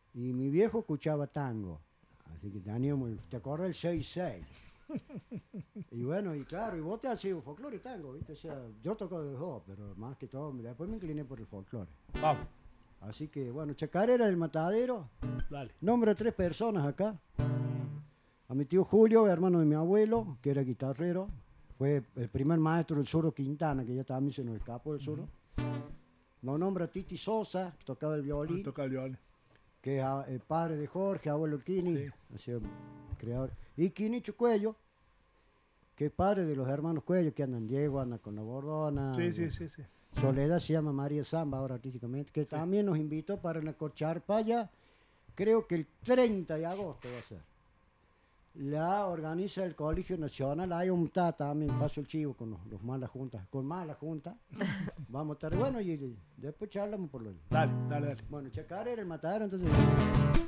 Y mi viejo escuchaba tango. Así que teníamos, ¿te acuerdas del 6-6? Y bueno, y claro, y vos te has sido folclore y tango, ¿viste? O sea, yo toco de los dos, pero más que todo, después me incliné por el folclore. Vamos, Así que, bueno, Chacarera del Matadero. dale. Nombro a 3 personas acá. A mi tío Julio, hermano de mi abuelo, que era guitarrero. Fue el primer maestro del Zurdo Quintana, que ya también se nos escapó del Zurdo. Nos nombra a Titi Sosa, que tocaba el violín, Toca el violín. que es el padre de Jorge, abuelo Kini, Sí. ha sido creador. Y Quinicho Cuello, que es padre de los hermanos Cuello, que andan Diego, anda con la Bordona. Sí. Soledad se llama María Zamba ahora artísticamente, que también nos invitó para la Corcharpaya, creo que el 30 de agosto va a ser. La organiza el Colegio Nacional, hay un también, paso el chivo con los Malas Juntas, con Mala Junta. Vamos a estar, bueno, y después charlamos por lo. Dale. Bueno, Chacarera, el Matadero, entonces...